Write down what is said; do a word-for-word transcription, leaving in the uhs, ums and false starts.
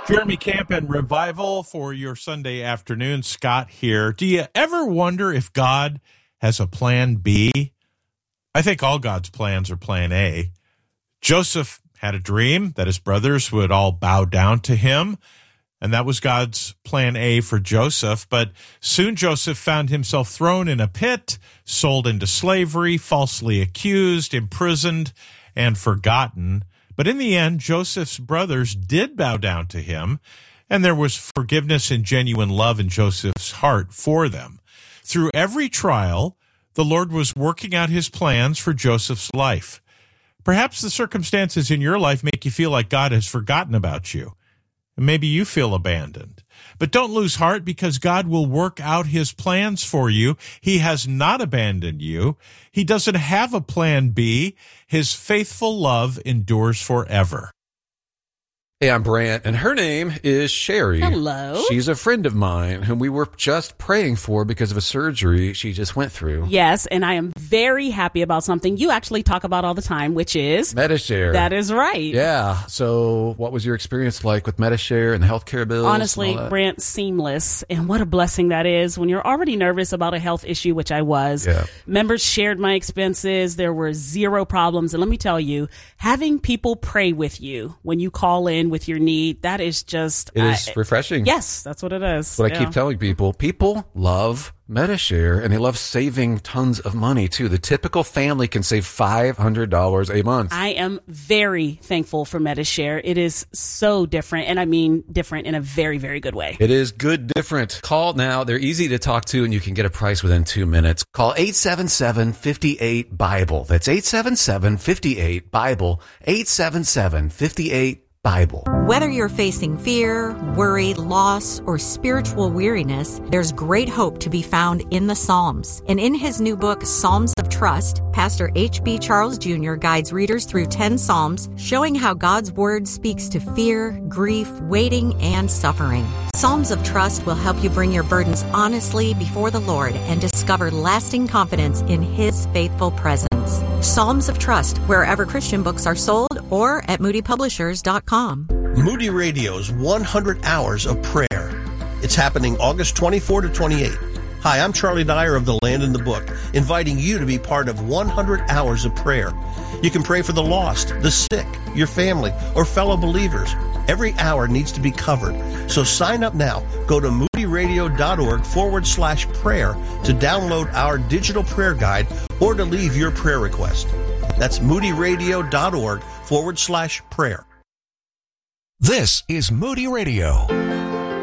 Jeremy Camp and Revival for your Sunday afternoon. Scott here. Do you ever wonder if God has a plan B? I think all God's plans are plan A. Joseph had a dream that his brothers would all bow down to him, and that was God's plan A for Joseph. But soon Joseph found himself thrown in a pit, sold into slavery, falsely accused, imprisoned, and forgotten. But in the end, Joseph's brothers did bow down to him, and there was forgiveness and genuine love in Joseph's heart for them. Through every trial, the Lord was working out his plans for Joseph's life. Perhaps the circumstances in your life make you feel like God has forgotten about you, and maybe you feel abandoned. But don't lose heart, because God will work out his plans for you. He has not abandoned you. He doesn't have a plan B. His faithful love endures forever. Hey, I'm Brant, and her name is Sherry. Hello. She's a friend of mine whom we were just praying for because of a surgery she just went through. Yes, and I am very happy about something you actually talk about all the time, which is Medi-Share. That is right. Yeah. So what was your experience like with Medi-Share and the healthcare bills? Honestly, Brant, seamless. And what a blessing that is when you're already nervous about a health issue, which I was. Yeah. Members shared my expenses. There were zero problems. And let me tell you, having people pray with you when you call in with your need, that is just... It is I, refreshing. Yes, that's what it is. What yeah. I keep telling people, people love Medi-Share, and they love saving tons of money, too. The typical family can save five hundred dollars a month. I am very thankful for Medi-Share. It is so different, and I mean different in a very, very good way. It is good different. Call now. They're easy to talk to, and you can get a price within two minutes. Call eight seven seven, five eight, Bible. That's eight seven seven, five eight, Bible. eight seven seven, five eight, Bible. Whether you're facing fear, worry, loss, or spiritual weariness, there's great hope to be found in the Psalms. And in his new book, Psalms of Trust, Pastor H B. Charles Junior guides readers through ten Psalms, showing how God's Word speaks to fear, grief, waiting, and suffering. Psalms of Trust will help you bring your burdens honestly before the Lord and discover lasting confidence in His faithful presence. Psalms of Trust, wherever Christian books are sold, or at moody publishers dot com. Moody Radio's one hundred hours of Prayer. It's happening August twenty-fourth to twenty-eighth. Hi, I'm Charlie Dyer of The Land in the Book, inviting you to be part of one hundred hours of prayer. You can pray for the lost, the sick, your family, or fellow believers. Every hour needs to be covered. So sign up now. Go to moody radio dot org forward slash prayer to download our digital prayer guide or to leave your prayer request. That's moody radio dot org forward slash prayer. This is Moody Radio.